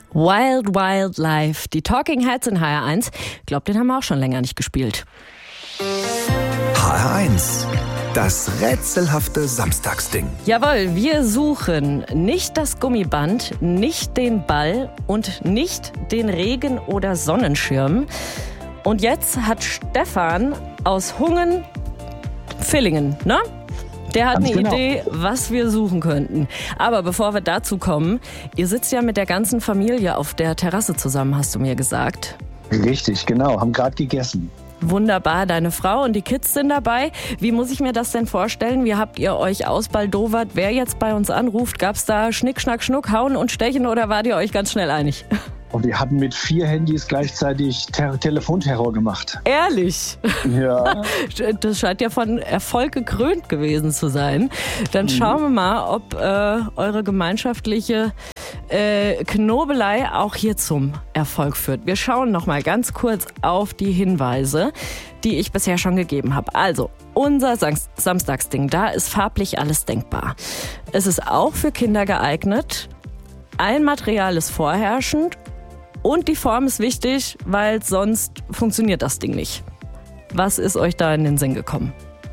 Wild Wild Life, die Talking Heads in HR1. Glaubt, den haben wir auch schon länger nicht gespielt. HR1, das rätselhafte Samstagsding. Jawohl, wir suchen nicht das Gummiband, nicht den Ball und nicht den Regen- oder Sonnenschirm. Und jetzt hat Stefan aus Hungen-Villingen, ne? Der hat eine Idee, was wir suchen könnten. Aber bevor wir dazu kommen, ihr sitzt ja mit der ganzen Familie auf der Terrasse zusammen, hast du mir gesagt. Richtig, genau. Haben gerade gegessen. Wunderbar, deine Frau und die Kids sind dabei. Wie muss ich mir das denn vorstellen? Wie habt ihr euch ausbaldowert? Wer jetzt bei uns anruft, gab's da Schnick, Schnack, Schnuck, Hauen und Stechen oder wart ihr euch ganz schnell einig? Und wir hatten mit 4 Handys gleichzeitig Telefonterror gemacht. Ehrlich? Ja. Das scheint ja von Erfolg gekrönt gewesen zu sein. Dann schauen wir mal, ob eure gemeinschaftliche Knobelei auch hier zum Erfolg führt. Wir schauen noch mal ganz kurz auf die Hinweise, die ich bisher schon gegeben habe. Also, unser Samstagsding, da ist farblich alles denkbar. Es ist auch für Kinder geeignet. Ein Material ist vorherrschend. Und die Form ist wichtig, weil sonst funktioniert das Ding nicht. Was ist euch da in den Sinn gekommen?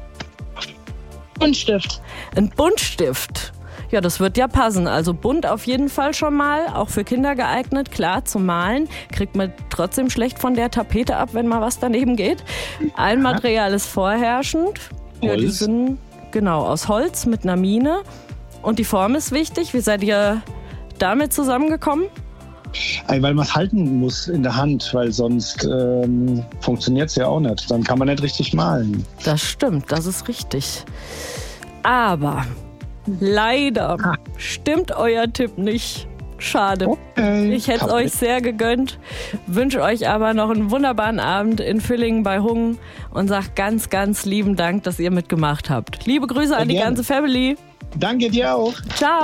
Buntstift. Ein Buntstift. Ja, das wird ja passen. Also bunt auf jeden Fall schon mal. Auch für Kinder geeignet. Klar, zum Malen. Kriegt man trotzdem schlecht von der Tapete ab, wenn mal was daneben geht. Ein Material ist vorherrschend. Ja, die sind genau aus Holz mit einer Mine. Und die Form ist wichtig. Wie seid ihr damit zusammengekommen? Weil man es halten muss in der Hand, weil sonst funktioniert es ja auch nicht. Dann kann man nicht richtig malen. Das stimmt, das ist richtig. Aber leider stimmt euer Tipp nicht. Schade. Okay. Ich hätte es euch sehr gegönnt. Wünsche euch aber noch einen wunderbaren Abend in Villingen bei Hungen und sag ganz, ganz lieben Dank, dass ihr mitgemacht habt. Liebe Grüße an die ganze Family. Danke dir auch. Ciao.